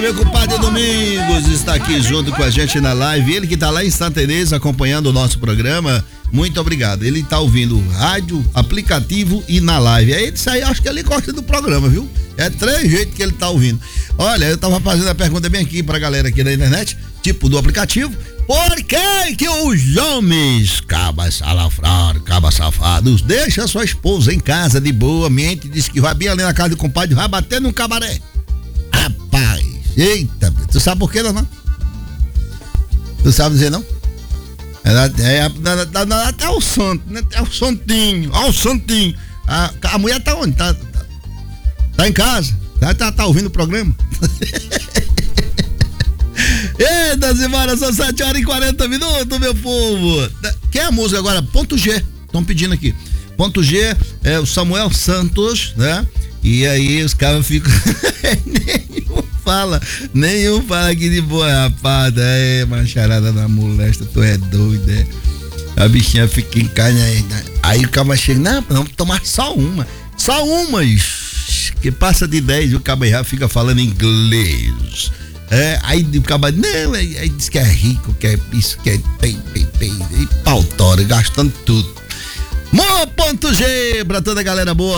meu compadre Domingos está aqui junto com a gente na live. Ele que está lá em Santa Teresa acompanhando o nosso programa. Muito obrigado. Ele está ouvindo rádio, aplicativo e na live. Aí ele saiu, acho que ele gosta do programa, viu? É 3 jeitos que ele tá ouvindo. Olha, eu tava fazendo a pergunta bem aqui pra galera aqui da internet, tipo do aplicativo. Por que os homens, cabas salafrados, cabas safados, deixam sua esposa em casa de boa, mente, diz que vai bem ali na casa do compadre, vai bater num cabaré? Rapaz, eita, tu sabe por que não? Tu sabe dizer não? Até o santo, né? É o santinho, ó o santinho. A mulher tá onde? Tá em casa? Tá ouvindo o programa? Eita, Simara, são 7h40, meu povo. Quem é a música agora? Ponto G. Estão pedindo aqui. Ponto G é o Samuel Santos, né? E aí os caras ficam. Nenhum fala aqui de boa, rapaz. É, macharada da molesta, tu é doido, é? A bichinha fica em carne aí. Aí o cara chega, não, vamos tomar só uma. Só umas. Que passa de 10 e o cabo já fica falando inglês. Aí o cabo, não, aí diz que é rico, que é isso, que é e pau tora, gastando tudo. Ponto G pra toda a galera boa.